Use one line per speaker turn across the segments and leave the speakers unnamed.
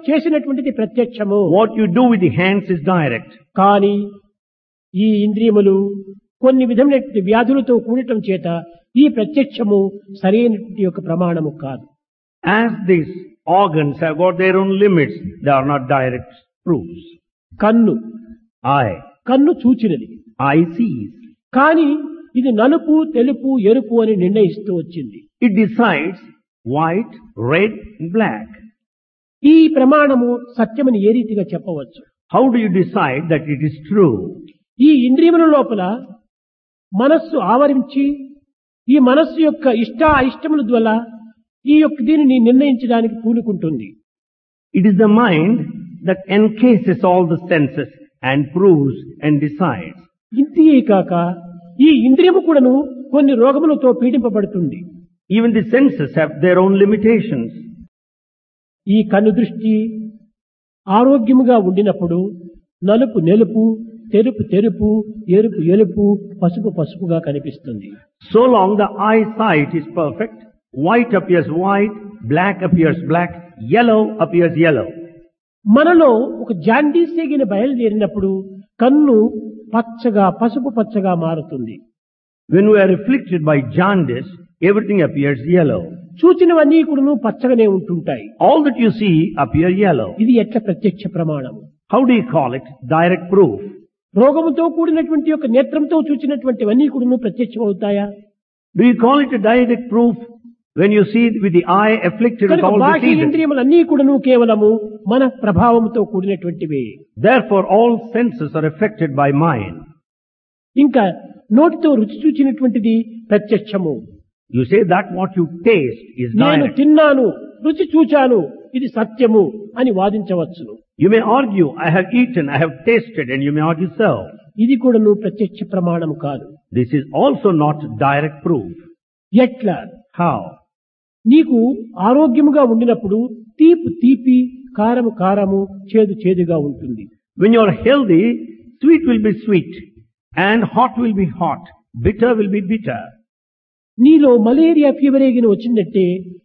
చేసినటువంటిది ప్రత్యక్షము.
What you do with the hands is direct.
కానీ ఈ ఇంద్రియములు కొన్ని విధమైనటువంటి వ్యాధులతో కూడటం చేత ఈ ప్రత్యక్షము సరైనటువంటి యొక్క ప్రమాణము కాదు.
As these organs have got their own limits, they are not direct proofs.
కన్ను
Eye.
కన్ను చూచినది,
Eye sees.
కానీ ఇది నలుపు తెలుపు ఎరుపు అని నిర్ణయిస్తూ వచ్చింది.
It decides white, red, and black.
ఈ ప్రమాణము సత్యమని ఏ రీతిగా చెప్పవచ్చు?
How do you decide that it is true?
ఈ ఇంద్రియముల లోపల మనస్సు ఆవరించి ఈ మనస్సు యొక్క ఇష్ట అయిష్టముల ద్వారా ఈ యొక్క దీనిని నిర్ణయించడానికి పూనుకుంటుంది.
It is the mind that encases all the senses and proves and decides.
ఇంతే కాక ఈ ఇంద్రియము కూడాను కొన్ని రోగములతో పీడింపబడుతుంది.
Even the senses have their own limitations.
ఈ కన్ను దృష్టి ఆరోగ్యముగా ఉండినప్పుడు నలుపు నెలుపు, తెరుపు తెరుపు, ఎరుపు ఎరుపు, పసుపు పసుపుగా కనిపిస్తుంది.
So long the eyesight is perfect, white appears white, black appears black, yellow appears yellow.
మనలో ఒక జాండీస్ ఎగిన బయలుదేరినప్పుడు కన్ను పచ్చగా పసుపు పచ్చగా మారుతుంది.
When we are afflicted by jaundice, everything appears yellow.
చూచినవన్నీ కూడాను పచ్చగానే ఉంటుంటాయి.
All that you see appear yellow.
ఇది ఎట్లా ప్రత్యక్ష ప్రమాణము?
How do you call it? Direct proof.
రోగముతో కూడినటువంటి యొక్క నేత్రంతో చూచినటువంటివన్నీ కూడాను ప్రత్యక్షం అవుతాయా?
Do you call it a direct proof when you see with the eye afflicted with
కనుక
all the
బాహ్య
senses?
ఇంద్రియములన్నీ కూడాను కేవలము మన ప్రభావంతో కూడినటువంటివే.
Therefore all senses are affected by mind.
ఇంకా నోటితో రుచి చూచినటువంటిది ప్రత్యక్షము.
You say that what you taste is
నేను
direct.
తిన్నాను, రుచి చూచాను, ఇది సత్యము అని వాదించవచ్చును.
You may argue, I have eaten, I have tasted, and you may argue so.
ఇది కూడాను ప్రత్యక్ష ప్రమాణము కాదు.
This is also not direct proof.
ఎట్లా?
How?
నీకు ఆరోగ్యముగా ఉండినప్పుడు తీపి తీపి, కారము కారము, చేదు చేదుగా ఉంటుంది.
When you are healthy, sweet will be sweet, and hot will be hot, bitter will be bitter.
నీలో మలేరియా ఫీవర్ ఏగిన వచ్చిందంటే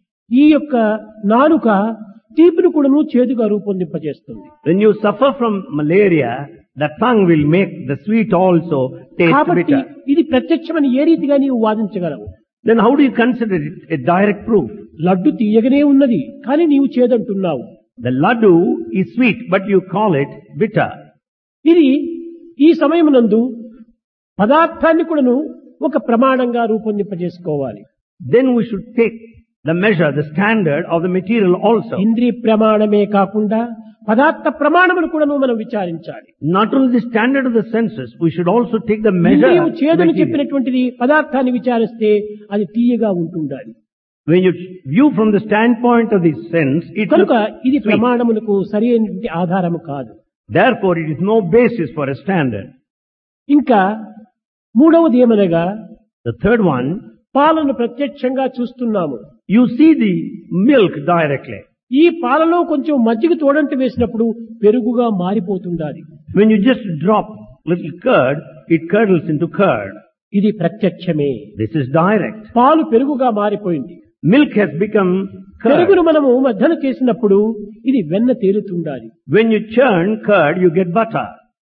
ఈ యొక్క నాలుక తీపిని కూడాను చేదుగా రూపొందింపజేస్తుంది.
When you suffer from malaria, the tongue will make the sweet also taste
కాబట్టి
bitter.
ఇది ప్రత్యక్షమని ఏ రీతిగా నీవు వాదించగలవు?
Then how do you consider it a direct proof?
Laddu తీయగనే ఉన్నది, కానీ నీవు చేదంటున్నావు.
The laddu is sweet, but you call it bitter.
ఇది ఈ సమయమునందు పదార్థాన్ని కూడాను ఒక ప్రమాణంగా రూపొందింపజేసుకోవాలి.
Then we should take the measure, the standard of the material also.
ఇంద్రియ ప్రమాణమే కాకుండా పదార్థ ప్రమాణమును కూడాను మనం విచారించాలి.
Not only the standard of the senses, we should also take the measure.
ఇంద్రియము
of
చేదును
material.
చెప్పినటువంటిది పదార్థాన్ని విచారిస్తే అది తీయగా ఉంటుండాలి.
When you view from the standpoint of the sense, it
కనుక
looks
ఇది
sweet.
ప్రమాణములకు సరైనటువంటి ఆధారము కాదు.
Therefore, it is no basis for a standard.
ఇంకా మూడవది ఏమనగా
The third one,
పాలను ప్రత్యక్షంగా చూస్తున్నాము.
you see the milk directly.
ఈ పాలలో కొంచెం మజ్జిగ తోడంట వేసినప్పుడు పెరుగుగా మారిపోతుండాలి.
When you just drop little curd, it curdles into curd.
ఇది ప్రత్యక్షమే.
This is direct.
పాలు పెరుగుగా మారిపోయింది.
Milk has become curd.
పెరుగును మనము మధ్యన చేసినప్పుడు ఇది వెన్న తేలుతుండాలి.
When you churn curd, you get butter.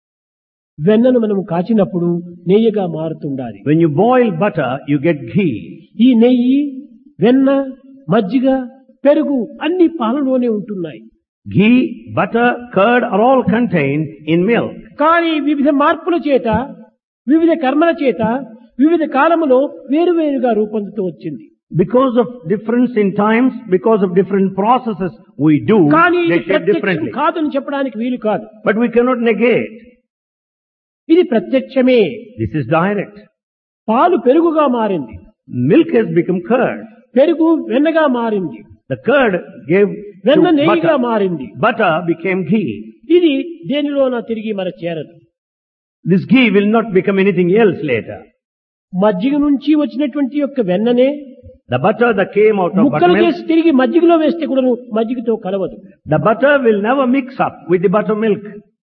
వెన్నను మనము కాచినప్పుడు నెయ్యిగా మారుతుండాలి.
When you boil butter, you get ghee.
ఈ నెయ్యి, వెన్న, మజ్జిగ, పెరుగు అన్ని పాలలోనే ఉంటున్నాయి.
Ghee, butter, curd are all contained in milk.
కానీ వివిధ మార్పుల చేత, వివిధ కర్మల చేత, వివిధ కాలములో వేరువేరుగా రూపొందుతూ వచ్చింది.
Because of difference in times, because of different processes we do,
కానీ ఇది
they shape
ప్రత్యక్షం
differently.
కాదని చెప్పడానికి వీలు కాదు.
But we cannot negate.
ఇది ప్రత్యక్షమే.
This is direct.
పాలు పెరుగుగా మారింది,
Milk has become curd.
పెరుగు వెన్నగా మారింది,
The curd gave
వెన్న
to
నెయ్యిగా
butter.
మారింది.
Butter became ghee.
ఇది దేనిలోన తిరిగి మన చేరదు.
This ghee will not become anything else later.
మజ్జిగ నుంచి వచ్చినటువంటి యొక్క వెన్ననే
The butter that came out of
ముక్కలు
buttermilk,
చేసి తిరిగి మజ్జిగలో వేస్తే కూడా మజ్జిగతో కలవదు.
the butter will never mix up with the buttermilk.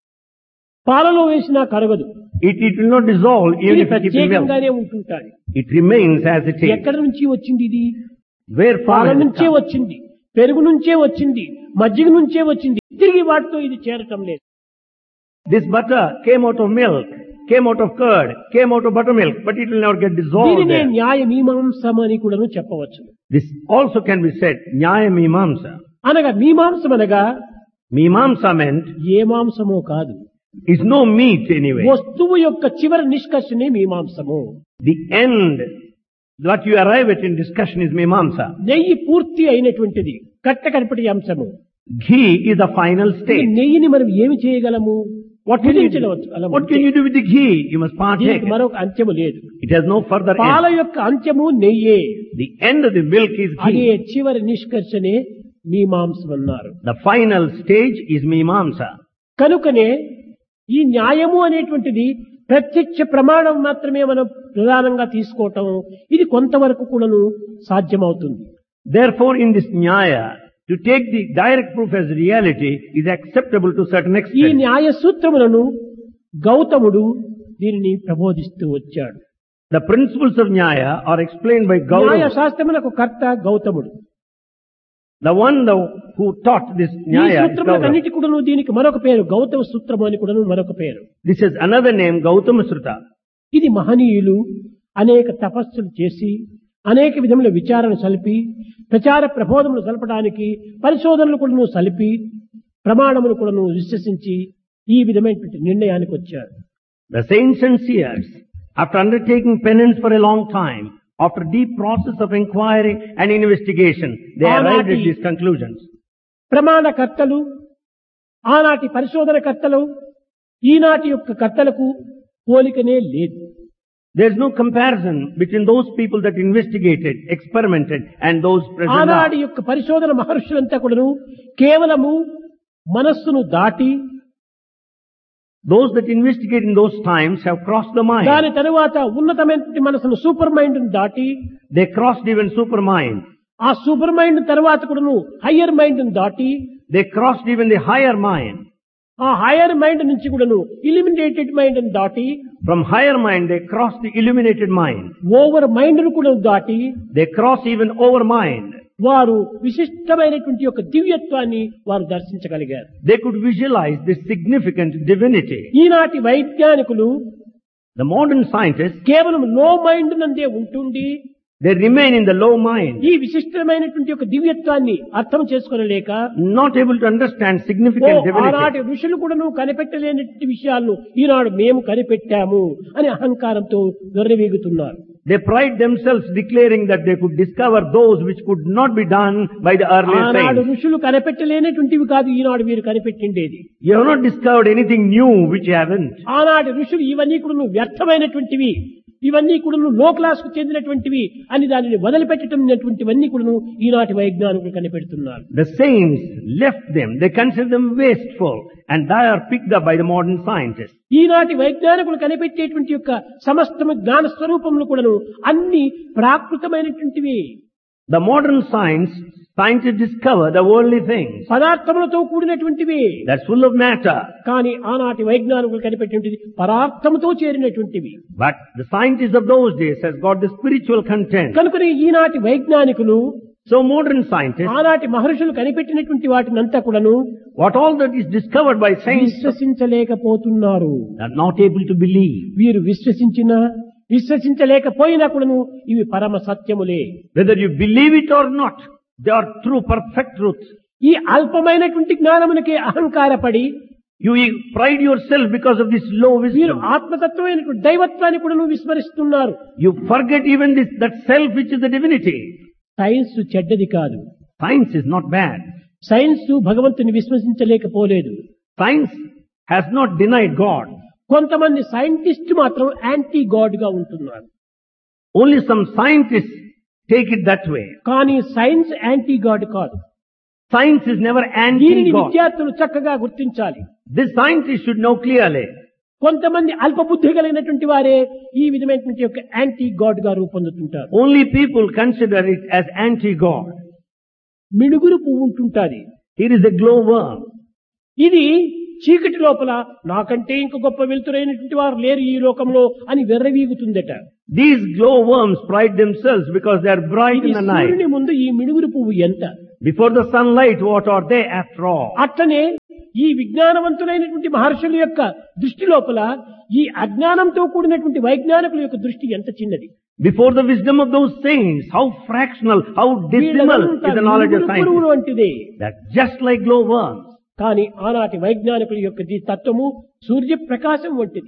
పాలలో వేసినా కరగదు.
It will not dissolve even
ఇది
if you keep in milk.
ప్రత్యేకంగానే ఉంటుంటాయి.
It remains as it is.
ఎక్కడి నుంచి వచ్చింది ఇది?
Where
పాల
from it
నుంచే
comes?
వచ్చింది, పెరుగు నుంచే వచ్చింది, మజ్జిగ నుంచే వచ్చింది. తిరిగి వాటితో ఇది చేరటం లేదు.
This butter came out of milk, came out of curd, came out of buttermilk, but it will never get dissolved
దీనినే
there.
న్యాయ మీమాంసం అని కూడాను చెప్పవచ్చు.
This also can be said, Nyaya Mimamsa.
అనగా మీమాంసం అనగా
Mimamsa meant,
ఏ మాంసమో కాదు,
is no meat anyway.
వస్తువు యొక్క చివరి నిష్కర్షనే మీమాంసము.
The end, what you arrive at in discussion is Mimamsa.
నెయ్యి పూర్తి అయినటువంటిది కట్ట కనపడి అంశము.
Ghee is the final
ఈ
stage.
నెయ్యిని మనం ఏమి చేయగలము?
What can you do with the ghee? You must partake.
దీనికి మరొక అంత్యము లేదు.
It has no further
పాల
end.
యొక్క అంత్యము నెయ్యే.
The end of the milk is
అదే
ghee.
చివరి నిష్కర్షనే మీమాంసం అన్నారు.
The final stage is Mimamsa.
కనుకనే ఈ న్యాయము అనేటువంటిది ప్రత్యక్ష ప్రమాణం మాత్రమే మనం ప్రధానంగా తీసుకోవటం, ఇది కొంతవరకు కూడాను సాధ్యమవుతుంది.
Therefore, in this Nyaya, to take the direct proof as reality is acceptable to certain
ఈ
extent.
న్యాయ సూత్రములను గౌతముడు దీనిని ప్రబోధిస్తూ వచ్చాడు.
The principles of Nyaya are explained by
న్యాయ
Gautama.
శాస్త్రములకు కర్త గౌతముడు.
The one who taught this
ఈ
Nyaya is Gautama.
సూత్రములన్నిటి కూడాను దీనికి మరొక పేరు గౌతమ సూత్రము అని కూడాను మరొక పేరు.
This is another name, Gautama Sruta.
ఇది మహనీయులు అనేక తపస్సులు చేసి అనేక విధముల విచారణ సలిపి ప్రచార ప్రబోధములు సలపడానికి పరిశోధనలు కూడాను సలిపి ప్రమాణములు కూడాను విశ్వసించి ఈ విధమైనటువంటి నిర్ణయానికి వచ్చారు.
The saints and seers, after undertaking penance for a long time, after deep process of inquiry and investigation, they arrived at these conclusions.
ప్రమాణకర్తలు ఆనాటి పరిశోధనకర్తలు ఈనాటి యొక్క కర్తలకు పోలికనే లేదు.
There is no comparison between those people that investigated, experimented, and those present now.
ఆనాటి యొక్క పరిశోధన మహర్షులంతా కూడాను కేవలము మనస్సును దాటి
Those that investigate in those times have crossed the mind.
దాని తరువాత ఉన్నతమైన మనసును సూపర్ మైండ్ దాటి
They crossed even supermind.
ఆ సూపర్ మైండ్ తర్వాత కూడాను హయ్యర్ మైండ్ దాటి
They crossed even the higher mind.
ఆ హయ్యర్ మైండ్ నుంచి కూడాను ఇలిమినేటెడ్ మైండ్ దాటి
From higher mind, they crossed the illuminated mind.
Over mind ను కూడా దాటి
They crossed even over mind.
వారు విశిష్టమైనటువంటి యొక్క దివ్యత్వాన్ని వారు దర్శించగలిగారు.
They could visualize this significant divinity.
ఈనాటి వైజ్ఞానికులు
The modern scientists,
కేవలం లో mind నందే ఉంటుండి
they remain in the low mind,
ఈ విశిష్టమైనటువంటి యొక్క దివ్యత్వాన్ని అర్థం చేసుకోలేక
not able to understand significant divinity.
ఆనాటి ఋషులు కూడా కనిపెట్టలేనటువంటి విషయాలను ఈనాడు మేము కనిపెట్టాము అని అహంకారంతో వెర్రవీగుతున్నారు.
They pride themselves declaring that they could discover those which could not be done by the earlier
ఆనాడు
saints.
ఋషులు కనిపెట్టలేనటువంటివి కాదు ఈనాడు మీరు కనిపెట్టిండేది.
You have not discovered anything new which you haven't.
ఆనాటి ఋషులు ఇవన్నీ కూడా వ్యర్థమైనటువంటివి, ఇవన్నీ కూడా లో క్లాస్ కు చెందినటువంటివి అని దానిని వదిలిపెట్టడం అనేటువంటివన్నీ కూడా ఈనాటి వైజ్ఞానికులు కనిపెడుతున్నారు.
The saints left them. They consider them wasteful, and they are picked up by the modern scientists.
ఈనాటి వైజ్ఞానికులు కనిపెట్టేటువంటి యొక్క సమస్తము జ్ఞాన స్వరూపములు కూడాను అన్ని ప్రాకృతమైనటువంటివి.
The modern scientists discover the worldly things.
పదార్థములతో కూడినటువంటివి.
That's full of matter.
కానీ ఆనాటి వైజ్ఞానికులు కనిపెట్టేటువంటిది పదార్థముతో చేరినటువంటివి.
But the scientists of those days has got the spiritual content.
కనుకనే ఈనాటి వైజ్ఞానికులు
So modern scientists,
ఆనాటి మహర్షులు కనిపెట్టినటువంటి వాటినంతా కూడాను
what all that is discovered by science,
విశ్వసించలేకపోతున్నారు.
are not able to believe.
వీరు విశ్వసించలేకపోయినా కూడాను ఇవి పరమ సత్యములే.
Whether you believe it or not, they are true, perfect truth.
ఈ అల్పమైనటువంటి జ్ఞానమునకే అహంకారపడి
You pride yourself because of this low
వీరు
wisdom.
ఆత్మతత్వమైనటువంటి దైవత్వాన్ని కూడాను విస్మరిస్తున్నారు.
You forget even that self which is the divinity.
Science చెడ్డది కాదు.
Science is not bad.
Science భగవంతుని విశ్వసించలేకపోలేదు.
Science has not denied God.
కొంతమంది scientist మాత్రం anti God గా ఉంటున్నారు.
Only some scientists take it that way.
కానీ సైన్స్ యాంటీ గాడ్ కాదు.
Science is never
దీనిని
anti-God.
విద్యార్థులు చక్కగా గుర్తించాలి.
This scientist should know clearly.
కొంతమంది అల్పబుద్ధి కలిగినటువంటి వారే ఈ విధమైనటువంటి యొక్క యాంటీ గాడ్ గా రూపొందుతుంటారు.
Only people consider it as anti-God.
మిడుగురు పువ్వు ఉంటుంటాది.
Here is a glowworm.
ఇది చీకటి లోపల నాకంటే ఇంక గొప్ప వెలుతురైనటువంటి వారు లేరు ఈ లోకంలో అని వెర్రవీగుతుందట.
These glowworms pride themselves because they are bright
ఇది
in the night.
సూర్యుని ముందు ఈ మిడుగురు పువ్వు ఎంత?
Before the sunlight, what are they after all?
అట్లనే ఈ విజ్ఞానవంతులైనటువంటి మహర్షుల యొక్క దృష్టి లోపల ఈ అజ్ఞానంతో కూడినటువంటి వైజ్ఞానికుల యొక్క దృష్టి ఎంత చిన్నది.
Before the wisdom of those saints, how fractional, how dismal is the knowledge of science.
వంటిదే.
That's just like glowworms.
కానీ ఆనాటి వైజ్ఞానికుల యొక్క తత్వము సూర్యప్రకాశం వంటిది.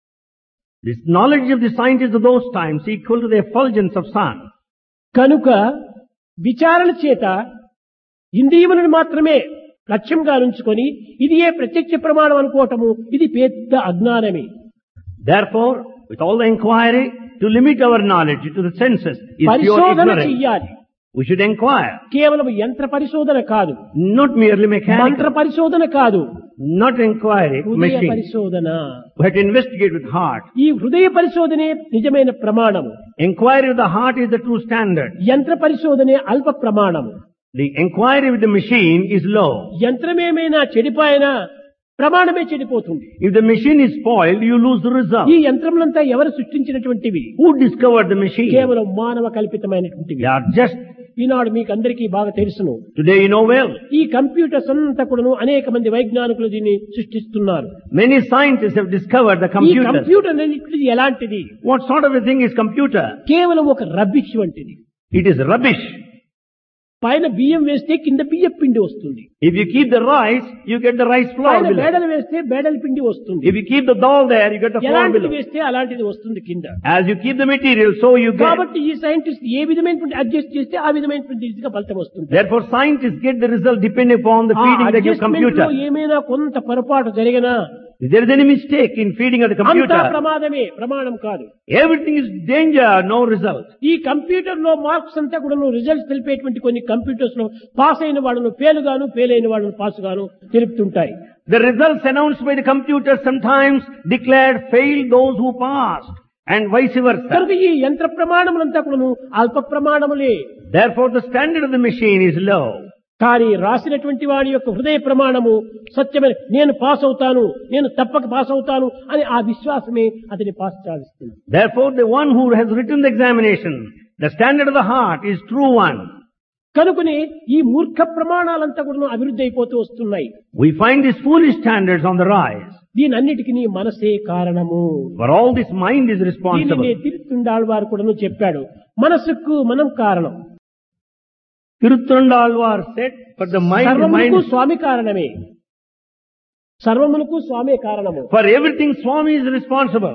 This knowledge of the scientists of those times equal to the effulgence of sun.
కనుక విచారణ చేత ఇంద్రియములను మాత్రమే లక్ష్యంగా ఉంచుకొని ఇది ఏ ప్రత్యక్ష ప్రమాణం అనుకోవటము ఇది పెద్ద అజ్ఞానమే.
Therefore, with all the inquiry, to limit our knowledge to the senses is pure
పరిశోధన
ignorance.
చెయ్యాలి.
We should inquire.
కేవలం యంత్ర పరిశోధన కాదు,
Not merely
మంత్ర
mechanical.
పరిశోధన కాదు,
Not inquiry,
హృదయ
machine.
పరిశోధన.
We have to investigate with heart.
ఈ హృదయ పరిశోధనే నిజమైన ప్రమాణము.
Inquiry with the heart is the true standard.
యంత్ర పరిశోధనే అల్ప ప్రమాణము.
The inquiry with the machine is low.
యంత్రమేమైనా చెడిపోయినా ప్రమాణమే చెడిపోతుంది.
If the machine is spoiled, you lose the result.
ఈ యంత్రములంతా ఎవరు సృష్టించినటువంటివి?
Who discovered the machine?
కేవలం మానవ కల్పితమైనటువంటివి.
They are just,
ఈనాడు మీకు అందరికీ బాగా తెలుసును.
today you know well.
ఈ కంప్యూటర్స్ అంతా కూడాను అనేక మంది వైజ్ఞానికులు దీన్ని సృష్టిస్తున్నారు.
Many scientists have discovered the
ఈ
computer.
కంప్యూటర్ అనేటువంటిది ఎలాంటిది?
What sort of a thing is computer?
కేవలం ఒక రబ్బిష్ వంటిది.
It is rubbish.
పైన బియ్యం వేస్తే కింద బియ్యం పిండి వస్తుంది.
If you keep the rice, you get the rice flour
పైన
below.
బేడలు వేస్తే బేడల పిండి వస్తుంది.
If you keep the dal there, you get the flour
ఎలాంటిది
below.
వేస్తే అలాంటిది వస్తుంది కింద.
As you keep the material, so you get.
కాబట్టి ఈ సైంటిస్ట్ ఏ విధమైనటువంటి అడ్జస్ట్ చేస్తే ఆ విధమైనటువంటి రీతిగా ఫలితం వస్తుంది.
Therefore, scientists get the result depending upon the feeding they give
adjustment లో
computer.
ఏమైనా కొంత పొరపాటు జరిగినా
If there is any mistake in feeding of the
అంతా
computer,
ప్రమాదమే, ప్రమాణం కాదు.
everything is danger, no result.
ఈ కంప్యూటర్ లో మార్క్స్ అంతా కూడా రిజల్ట్స్ తెలిపేటువంటి కొన్ని కంప్యూటర్స్ లో పాస్ అయిన వాళ్ళను ఫెయిల్ గాను, ఫెయిల్ అయిన వాళ్ళను పాస్ గాను తెలుపుతుంటాయి.
The results announced by the computer sometimes declared failed those who passed, and vice versa.
కనుక ఈ యంత్ర ప్రమాణములంతా కూడాను అల్ప ప్రమాణములే.
Therefore, the standard of the machine is low.
కానీ రాసినటువంటి వాడి యొక్క హృదయ ప్రమాణము సత్యమైన, నేను పాస్ అవుతాను, నేను తప్పక పాస్ అవుతాను అని ఆ విశ్వాసమే అతని పాస్ సాధిస్తుంది.
Therefore, the one who has written the examination, the standard of the heart is true one.
కనుకనే ఈ మూర్ఖ ప్రమాణాలంతా కూడా అభివృద్ధి అయిపోతూ వస్తున్నాయి.
We find these foolish standards on the rise.
దీనన్నిటికీ మనసే కారణము.
For all this, mind is responsible.
దీనిని తిరుతుండాళ్ళ వారు కూడా చెప్పాడు, మనసుకు మనం కారణం.
Tiruthandalvar said, for the mind,
సర్వమునకు స్వామి కారణమే. సర్వమునకు స్వామే కారణము.
for everything Swami is responsible.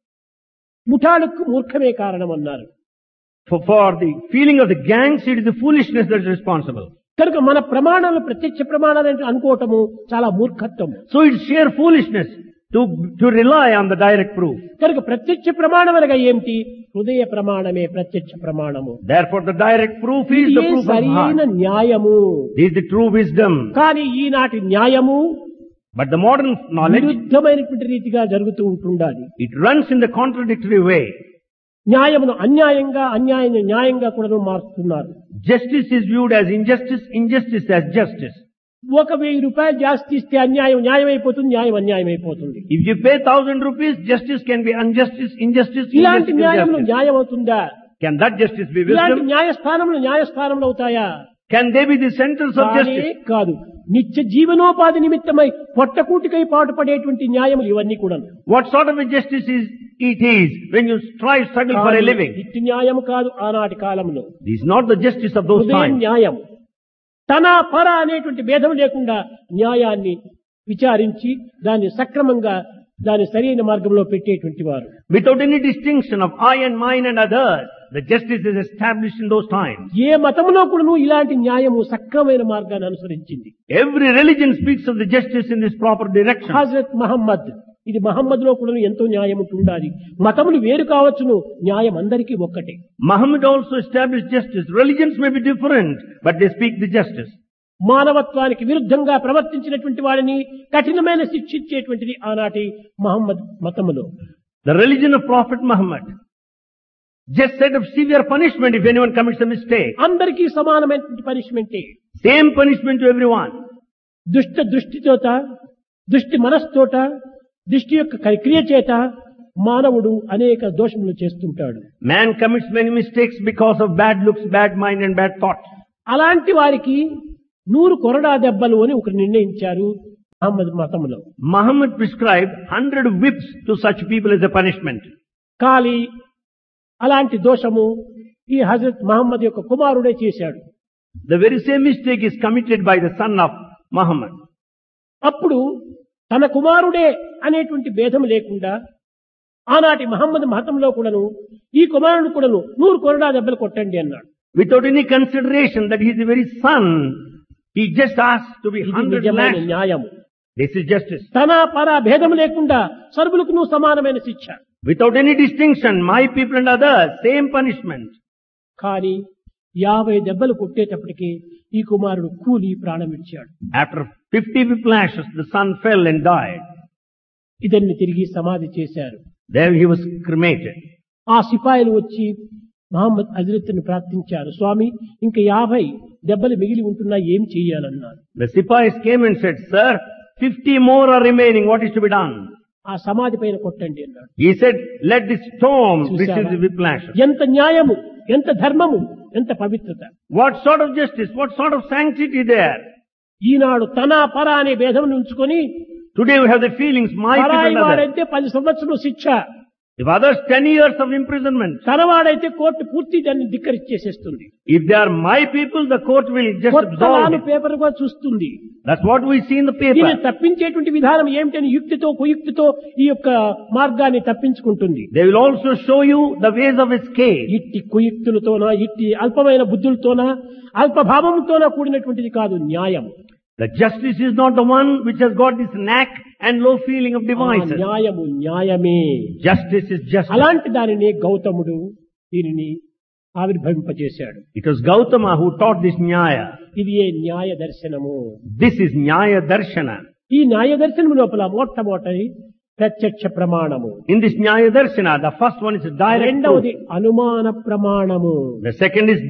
ముఠాలకు మూర్ఖమే కారణం అన్నారు.
For the feeling of the gangs, it is the foolishness that is responsible.
కనుక మన ప్రమాణాలు ప్రత్యక్ష ప్రమాణాలు అంటే అనుకోవటము చాలా మూర్ఖత్వం.
So it's sheer foolishness to rely on the direct proof.
కనుక ప్రత్యక్ష ప్రమాణం అనగా ఏమిటి? హృదయ ప్రమాణమే ప్రత్యక్ష ప్రమాణము.
Therefore, the direct proof is the
ఇదే
proof of
సరైన
heart.
న్యాయము.
This is the true wisdom.
కానీ ఈనాటి న్యాయము
But the modern knowledge,
విరుద్ధమైనటువంటి రీతిగా జరుగుతూ ఉంటుండాలి.
it runs in the contradictory way.
న్యాయమును అన్యాయంగా, అన్యాయాన్ని న్యాయంగా కూడా మారుస్తున్నారు.
Justice is viewed as injustice, injustice as justice.
1,000 రూపాయలు జాస్తి ఇస్తే అన్యాయం న్యాయం అయిపోతుంది, న్యాయం అన్యాయం అయిపోతుంది.
If you pay 1,000 rupees, justice can be injustice, injustice,
ఇలాంటి
injustice,
న్యాయంలో
injustice.
న్యాయం అవుతుందా?
Can that justice be
ఇలాంటి
wisdom?
న్యాయస్థానంలో న్యాయస్థానంలో అవుతాయా?
Can they be the centers of
కానే
justice?
కాదు. నిత్య జీవనోపాధి నిమిత్తమై పొట్టకూటికై పాటుపడేటువంటి న్యాయములు ఇవన్నీ కూడా.
What sort of a justice it is when you struggle for a living?
నిత్య న్యాయం కాదు ఆనాటి కాలంలో.
This is not the justice of those
హృదయ
times.
న్యాయం. తన పర అనేటువంటి భేదం లేకుండా న్యాయాన్ని విచారించి దాన్ని సక్రమంగా దాని సరైన మార్గంలో పెట్టేటువంటి వారు.
Without any distinction of I and mine and others, the justice is established in those times.
ఏ మతంలో కూడా ఇలాంటి న్యాయము సక్రమైన మార్గాన్ని అనుసరించింది.
Every religion speaks of the justice in this proper direction.
Hazrat Mohammed, ఇది మహమ్మద్ లో కూడా ఎంతో న్యాయం ఉండాలి. మతములు వేరు కావచ్చును, న్యాయం అందరికీ ఒక్కటే.
Muhammad also established justice. Religions may be different, but they speak the justice.
మానవత్వానికి విరుద్ధంగా ప్రవర్తించినటువంటి వాడిని కఠినమైన శిక్షించేటువంటిది ఆనాటి Mohammed మతములో.
The religion of Prophet Muhammad just said of severe punishment if anyone commits a mistake.
అందరికీ సమానమైనటువంటి పనిష్మెంటే.
Same punishment to everyone.
దృష్టితోట, దృష్టి మనస్తోట, దృష్టి యొక్క క్రియ చేత మానవుడు అనేక దోషములు చేస్తుంటాడు.
Man commits many mistakes because of bad looks, bad mind and bad thoughts.
అలాంటి వారికి 100 కొరడా దెబ్బలు అని ఒకరు నిర్ణయించారు మహమ్మద్ మతంలో.
Muhammad prescribed 100 whips to such people as a punishment.
కానీ అలాంటి దోషము ఈ హజరత్ మహమ్మద్ యొక్క కుమారుడే చేశాడు.
The very same mistake is committed by the son of Muhammad.
అప్పుడు తన కుమారుడే అనేటువంటి భేదం లేకుండా ఆనాటి మహమ్మద్ మతంలో కూడాను ఈ కుమారుడు కూడాను 100 కొరడా దెబ్బలు కొట్టండి అన్నాడు.
Without any consideration that he is the very son, he just asked to be
ఇది
100
నిజమైన
lashed.
న్యాయము.
This is justice.
తన పర భేదం లేకుండా సర్వులకు సమానమైన శిక్ష.
Without any distinction, my people and others, same punishment.
కానీ 50 దెబ్బలు కొట్టేటప్పటికి ఈ కుమారుడు కూలి ప్రాణం విడిచాడు.
After 50 whiplashes, the son fell and died.
ఇతన్ని తిరిగి సమాధి చేశారు.
There he was cremated.
ఆ సిపాయిలు వచ్చి మహమ్మద్ హజరత్ను ప్రార్థించారు, స్వామి ఇంకా 50 దెబ్బలు మిగిలి ఉంటున్నా ఏం చెయ్యాలన్నారు.
The Sipais came and said, Sir, 50 more are remaining. What is to be done?
ఆ సమాధి పైన కొట్టండి అన్నాడు.
He said, let this stone receive the whiplashes.
ఎంత న్యాయము, ఎంత ధర్మము, ఎంత పవిత్రత.
What sort of justice, what sort of sanctity there?
ఈనాడు తన పర అనే భేదం ఉంచుకొని
Today we have the feelings, my people
పరాయి
and others.
వాడైతే 10 సంవత్సరాలు శిక్ష,
If others, 10 years of imprisonment.
తనవాడైతే court పూర్తి దాన్ని ధిక్కరించేసేస్తుంది.
If they are my people, the court will just absolve
కొత్తలాను
it.
Paper గా చూస్తుంది.
That's what we see in the
దీన్ని
paper.
తప్పించేటువంటి విధానం ఏమిటని యుక్తితో కుయుక్తితో ఈ యొక్క మార్గాన్ని తప్పించుకుంటుంది.
They will also show you the ways of escape.
ఇట్టి కుయుక్తులతోనా, ఇట్టి అల్పమైన బుద్ధులతోనా, అల్పభావంతోనా కూడినటువంటిది కాదు న్యాయం.
The justice is not the one which has got this knack and low feeling of
ఆ
devices.
న్యాయము న్యాయమే.
Justice is justice.
అలాంటి దానిని గౌతముడు దీనిని ఆవిర్భవింపజేశాడు.
It was Gautama who taught this Nyaya.
ఇది ఏ న్యాయ దర్శనము.
This is Nyaya Darshana.
ఈ న్యాయ దర్శనం లోపల మొట్టమొదటి ప్రత్యక్ష ప్రమాణము,
In this Nyaya Darshana, the first one is direct
రెండవది
truth.
అనుమాన ప్రమాణము.
The second is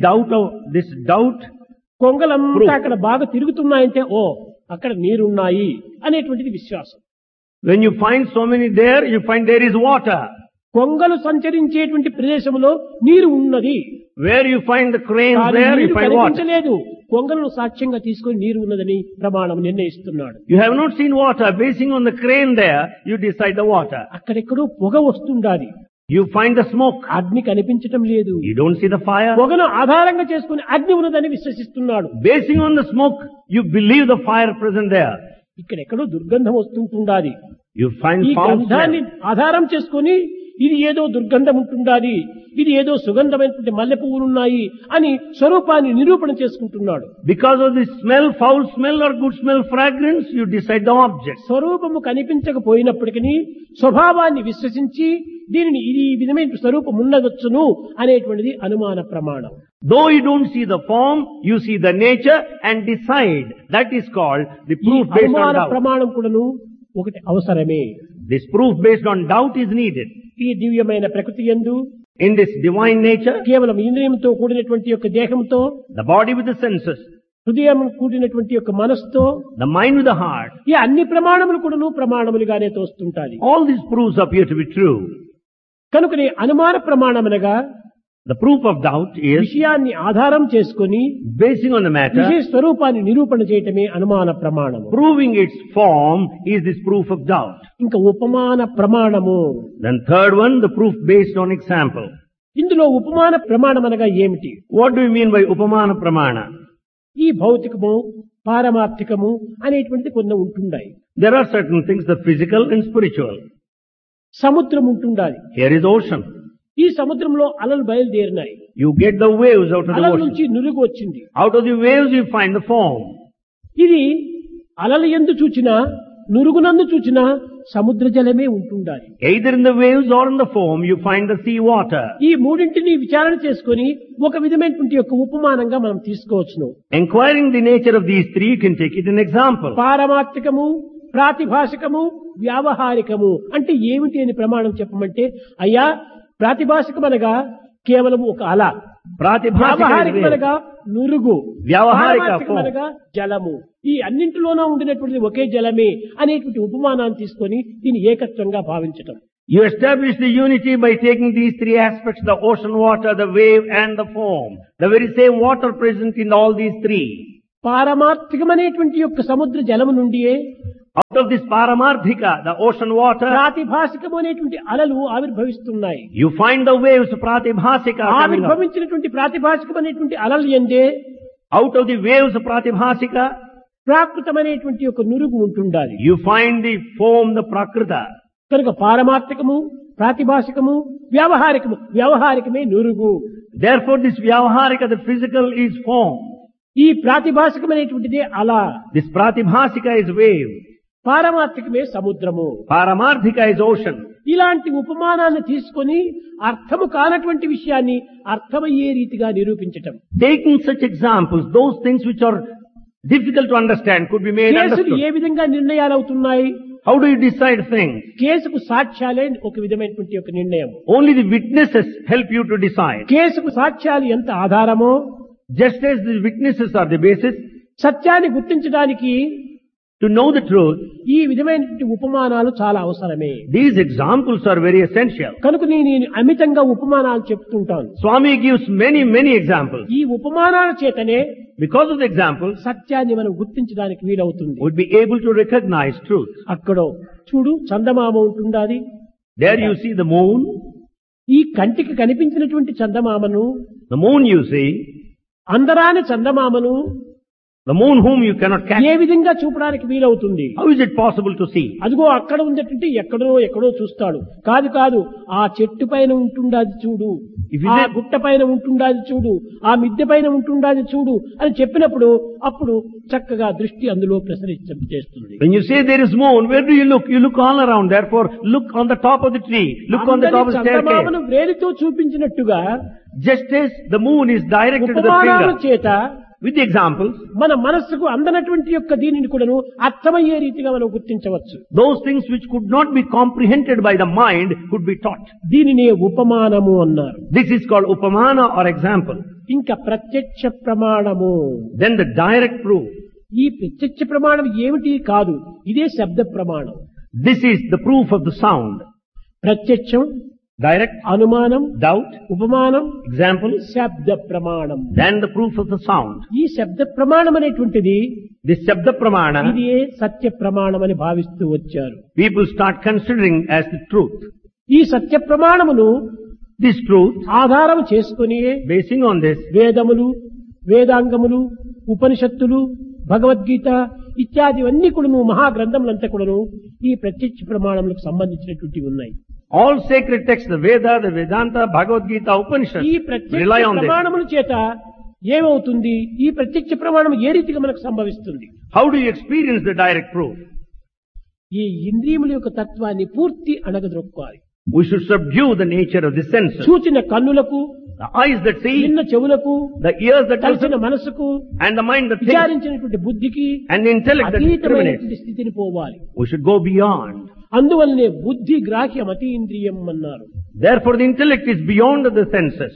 doubt.
కొంగలంతా అక్కడ బాగా తిరుగుతున్నాయంటే ఓ అక్కడ నీరున్నాయి అనేటువంటిది విశ్వాసం.
When you find so many there, you find there is water.
కొంగలు సంచరించేటువంటి ప్రదేశంలో నీరు ఉన్నది.
Where you find the cranes
కానీ
there, you
నీరు
find water.
కనిపించలేదు. కొంగలను సాక్ష్యంగా తీసుకొని నీరు ఉన్నదని ప్రమాణం నిర్ణయిస్తున్నాడు.
You have not seen water. Basing on the crane there, you decide the water.
అక్కడెక్కడో పొగ వస్తుండాలి.
You find the smoke.
అగ్ని కనిపించటం లేదు.
You don't see the fire.
పొగను ఆధారంగా చేసుకుని అగ్ని ఉన్నదని విశ్వసిస్తున్నాడు.
Basing on the smoke, you believe the fire present there.
ఇక్కడెక్కడో దుర్గంధం వస్తుంటుండాలి.
You find
ఈ
foul
గంధాన్ని
smell.
ఆధారం చేసుకుని ఇది ఏదో దుర్గంధం ఉంటుండాలి, ఇది ఏదో సుగంధమైనటువంటి మల్లె పువ్వులున్నాయి అని స్వరూపాన్ని నిరూపణ చేసుకుంటున్నాడు.
Because of the smell, foul smell or good smell, fragrance, you decide the object.
స్వరూపము కనిపించకపోయినప్పటికీ స్వభావాన్ని విశ్వసించి దీనిని ఇది ఈ విధమైన స్వరూపం ఉండవచ్చును అనేటువంటిది అనుమాన ప్రమాణం.
Though you don't see the form, you see the nature and decide. That is called the
ఈ
proof based on
అనుమాన
doubt.
ప్రమాణం కూడాను ఒకటి అవసరమే.
This proof based on doubt is needed.
ఈ దివ్యమైన ప్రకృతి యందు
In this divine nature,
కేవలం ఇంద్రియంతో కూడినటువంటి యొక్క దేహంతో,
the body with the senses,
హృదయం కూడినటువంటి యొక్క మనస్సుతో,
the mind with the heart,
ఈ అన్ని ప్రమాణములు కూడాను ప్రమాణములుగానే తోస్తుంటాయి.
all these proofs appear to be true.
కనుకనే అనుమాన ప్రమాణమనగా
The proof of doubt is
విషయాన్ని ఆధారం చేసుకుని
basing on the matter,
విషయ స్వరూపాన్ని నిరూపణ చేయటమే అనుమాన ప్రమాణము.
proving its form is this proof of doubt.
ఇంకా ఉపమాన ప్రమాణము.
Then third one, the proof based on example.
ఇందులో ఉపమాన ప్రమాణం అనగా ఏమిటి?
What do you mean by upamana pramana?
ఈ భౌతికము పారమార్థికము అనేటువంటిది కొన్ని ఉంటున్నాయి.
There are certain things, the physical and spiritual.
సముద్రం ఉంటుండాలి.
Here is ocean.
ఈ సముద్రంలో అలలు బయలుదేరినాయి.
You get the waves out of the
అలల
ocean.
నుంచి నురుగు వచ్చింది.
Out of the waves you find the foam.
ఇది అలలు ఎందు చూచినా నురుగునందు చూచినా సముద్ర జలమే ఉంటుండాలి.
Either in the waves or in the foam you find the sea water.
ఈ మూడింటిని విచారణ చేసుకొని ఒక విధమైనటువంటి యొక్క ఉపమానంగా మనం తీసుకోవచ్చును.
Inquiring the nature of these three, you can take it an example.
పారమార్థికము, ప్రాతిభాషికము, వ్యావహారికము అంటే ఏమిటి అని ప్రమాణం చెప్పమంటే, అయ్యా ప్రాతిభాషికం అనగా కేవలం ఒక అల, వ్యావహారికం అనగా నురుగు,
వ్యావహారిక
పారమార్థికం అనగా జలము. ఈ అన్నింటిలోనూ ఉండినటువంటి ఒకే జలమే అనేటువంటి ఉపమానాన్ని తీసుకొని దీన్ని ఏకత్వంగా భావించటం.
You establish the unity by taking these three aspects, the ocean water, the wave and the foam. The very same water present in all these three.
పారమార్థికమనేటువంటి యొక్క సముద్ర జలము నుండియే
Out of this paramarthika, the ocean water,
ప్రాతిభాసికము అనేటువంటి అలలు ఆవిర్భవిస్తున్నాయి.
you find the waves pratibhasika coming up.
ఆవిర్భవించినటువంటి ప్రాతిభాసికం అనేటువంటి అలలు ఎందే
Out of the waves pratibhasika,
ప్రాకృతమైనటువంటి ఒక నురుగు ఉంటుండాలి.
you find the foam, the prakrita.
కనుక పారమార్థికము, ప్రాతిభాసికము, వ్యవహారికమే నురుగు.
Therefore this vyavaharika, the physical, is foam.
ఈ ప్రాతిభాసికమైనటువంటిదే అల.
This pratibhasika is wave.
పారమార్థికమే సముద్రము.
Paramarthika is ocean.
ఇలాంటి ఉపమానాన్ని తీసుకొని అర్థము కానటువంటి విషయాన్ని అర్థమయ్యే రీతిగా నిరూపించటం.
Taking such examples, those things which are difficult to understand could be made
కేసులు
understood.
ఏ విధంగా నిర్ణయాలు అవుతున్నాయి?
How do you decide things?
కేసుకు సాక్ష్యాలే ఒక విధమైనటువంటి ఒక నిర్ణయం.
Only the witnesses help you to decide.
కేసుకు సాక్ష్యాలు ఎంత ఆధారమో,
Just as the witnesses are the basis,
సత్యాన్ని గుర్తించడానికి
to know the truth,
ఈ విధమైనటువంటి ఉపమానాలు చాలా అవసరమే.
these examples are very essential.
కనుక నేను అమితంగా ఉపమానాలు చెప్తుంటాను.
Swami gives many examples.
ఈ ఉపమానాల చేతనే
Because of the examples,
సత్యాన్ని మనం గుర్తించడానికి వీలవుతుంది.
would be able to recognize truth.
అక్కడ చూడు చందమామ ఉంటుండాది.
There you see the moon.
ఈ కంటికి కనిపించినటువంటి చందమామను,
The moon you see,
అందరాని చందమామను
the moon whom you cannot catch.
ఏ విధంగా చూపడానికి వీలవుతుంది?
How is it possible to see?
అదిగో అక్కడ ఉందటంటే ఎక్కడో చూస్తాడు. కాదు ఆ చెట్టు పైన ఉంటుండాది చూడు,
If you
ఆ
say-
గుట్ట పైన ఉంటుండాది చూడు, ఆ మిద్దె పైన ఉంటుండాది చూడు అని చెప్పినప్పుడు అప్పుడు చక్కగా దృష్టి అందులో ప్రసరించేస్తుంది.
When you say there is moon, where do you look? You look all around. Therefore, look on the top of the tree. Look on the top of the
చందమామను
staircase.
వ్రేలితో చూపించినట్టుగా
Just as the moon is directed to the
ఉపమానాల
finger.
చేత
With the examples,
మన మనస్సుకు అందనటువంటి యొక్క దీనిని కూడాను అర్థమయ్యే రీతిగా మనం గుర్తించవచ్చు.
those things which could not be comprehended by the mind could be taught.
దీనినే ఉపమానము అన్నారు.
This is called upamana or example.
ఇంకా ప్రత్యక్ష ప్రమాణము.
Then the direct proof.
ఈ ప్రత్యక్ష ప్రమాణం ఏమిటి కాదు, ఇదే శబ్ద ప్రమాణం.
This is the proof of the sound.
ప్రత్యక్షం,
Direct,
అనుమానం,
doubt,
ఉపమానం,
example,
శబ్ద ప్రమాణం.
then the proof of the sound.
ఈ శబ్ద ప్రమాణం అనేటువంటిది
This Shabda Pramana,
ఇది సత్య ప్రమాణం అని భావిస్తూ వచ్చారు.
people start considering as the truth.
ఈ సత్య ప్రమాణమును
This truth,
ఆధారం చేసుకుని
basing on this,
వేదములు, వేదాంగములు, ఉపనిషత్తులు, భగవద్గీత ఇత్యాదివన్నీ కూడాను మహాగ్రంథములంతా కూడాను ఈ ప్రత్యక్ష ప్రమాణములకు సంబంధించినటువంటివి ఉన్నాయి.
all sacred texts, the Veda, the Vedanta, Bhagavad Gita,
ఈ
Upanishads,
ప్రత్యక్ష
rely on this.
ప్రమాణముల చేత ఏమవుతుంది? ఈ ప్రత్యక్ష ప్రమాణం ఏ రీతిగా మనకు సంభవిస్తుంది?
How do you experience the direct proof?
ఈ ఇంద్రియముల యొక్క తత్వాన్ని పూర్తి అణగద్రొక్కాలి.
We should subdue the nature of the senses.
చూచిన కన్నులకు,
The eyes that see,
విన్న చెవులకు,
the ears that
కలిసిన
listen,
మనసుకు,
and the mind that thinks,
విచారించినటువంటి బుద్ధికి
and the intellect that discriminates.
అతీతమైనటువంటి స్థితిని పోవాలి.
We should go beyond.
అందువల్లనే బుద్ధి గ్రాహ్యం అతీంద్రియం అన్నారు.
Therefore the intellect is beyond the senses.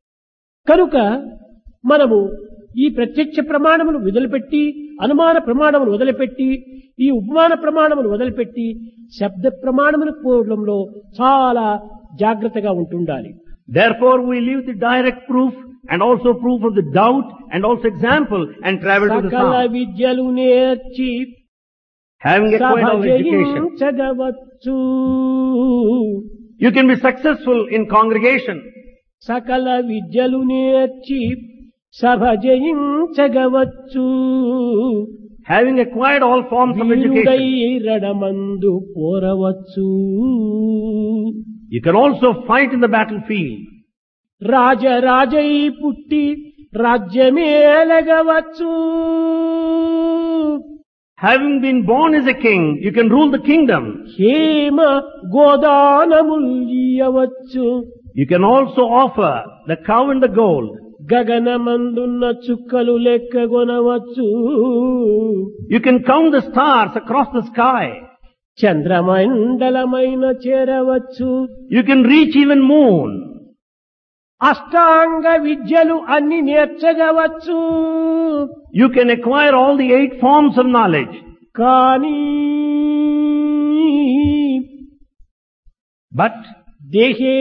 కనుక మనము ఈ ప్రత్యక్ష ప్రమాణమును వదిలిపెట్టి, అనుమాన ప్రమాణమును వదిలిపెట్టి, ఈ ఉపమాన ప్రమాణమును వదిలిపెట్టి శబ్ద ప్రమాణమును పోవడంలో చాలా జాగ్రత్తగా ఉంటుండాలి.
Therefore we leave the direct proof and also proof of the doubt and also example and travel to the
సకల
sound.
విద్యలు నేర్చి
Having acquired all education,
సభజించగవచ్చు.
you can be successful in congregation.
సకల విద్యలు నేర్చి సభజించగవచ్చు.
Having acquired all forms of
వీరుడై
education,
రడమందు పోరవచ్చు.
you can also fight in the battlefield.
రాజరాజై పుట్టి రాజ్యమేలగవచ్చు.
Having been born as a king, you can rule the kingdom.
Hema గోదానముల్యవచ్చు.
You can also offer the cow and the gold.
గగనమందున్న చుక్కలు లెక్కగొనవచ్చు.
You can count the stars across the sky.
చంద్రమండలమైన చేరవచ్చు.
You can reach even moon.
అష్టాంగ విద్యలు అన్ని నేర్చగవచ్చు.
You can acquire all the 8 forms of knowledge.
కానీ
But
దేహే